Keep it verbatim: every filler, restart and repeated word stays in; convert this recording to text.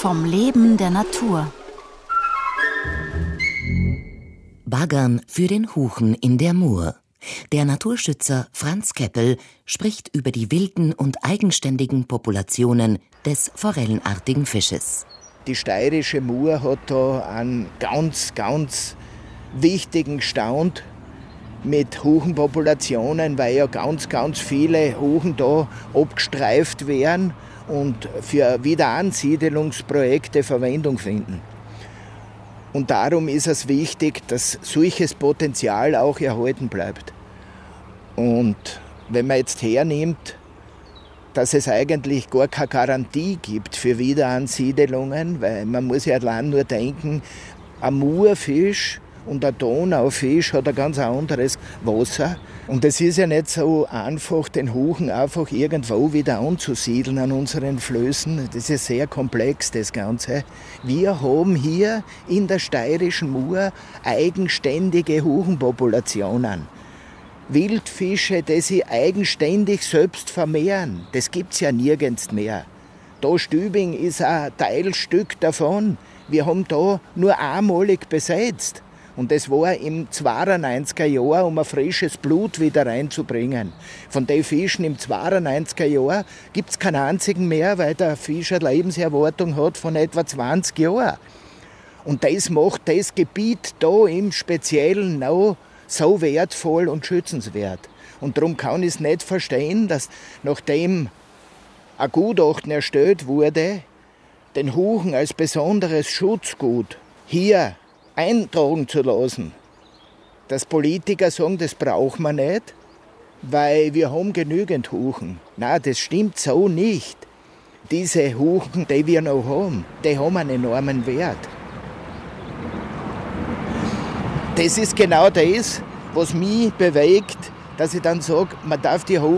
vom Leben der Natur. Baggern für den Huchen in der Mur. Der Naturschützer Franz Keppel spricht über die wilden und eigenständigen Populationen des forellenartigen Fisches. Die steirische Mur hat da einen ganz, ganz wichtigen Stand mit Huchenpopulationen, weil ja ganz, ganz viele Huchen da abgestreift werden und für Wiederansiedelungsprojekte Verwendung finden. Und darum ist es wichtig, dass solches Potenzial auch erhalten bleibt. Und wenn man jetzt hernimmt, dass es eigentlich gar keine Garantie gibt für Wiederansiedelungen, weil man muss ja allein nur denken, ein Murfisch und ein Donaufisch hat ein ganz anderes Wasser. Und es ist ja nicht so einfach, den Huchen einfach irgendwo wieder anzusiedeln an unseren Flößen. Das ist sehr komplex, das Ganze. Wir haben hier in der steirischen Mur eigenständige Huchenpopulationen. Wildfische, die sich eigenständig selbst vermehren. Das gibt es ja nirgends mehr. Da Stübing ist ein Teilstück davon. Wir haben da nur einmalig besetzt. Und das war im zweiundneunziger Jahr, um ein frisches Blut wieder reinzubringen. Von den Fischen im zweiundneunziger Jahr gibt es keinen einzigen mehr, weil der Fisch eine Lebenserwartung hat von etwa zwanzig Jahren. Und das macht das Gebiet da im Speziellen noch so wertvoll und schützenswert. Und darum kann ich es nicht verstehen, dass nachdem ein Gutachten erstellt wurde, den Huchen als besonderes Schutzgut hier eintragen zu lassen. Dass Politiker sagen, das braucht man nicht, weil wir haben genügend Huchen. Nein, das stimmt so nicht. Diese Huchen, die wir noch haben, die haben einen enormen Wert. Das ist genau das, was mich bewegt, dass ich dann sage, man darf die Huchen